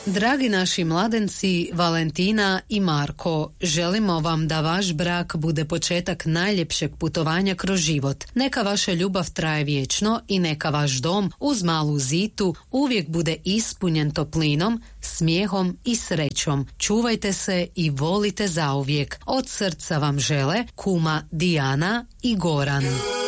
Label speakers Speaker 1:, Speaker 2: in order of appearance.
Speaker 1: Dragi naši mladenci Valentina i Marko, želimo vam da vaš brak bude početak najljepšeg putovanja kroz život. Neka vaša ljubav traje vječno i neka vaš dom uz malu zitu uvijek bude ispunjen toplinom, smijehom i srećom. Čuvajte se i volite zauvijek. Od srca vam žele kuma Dijana i Goran.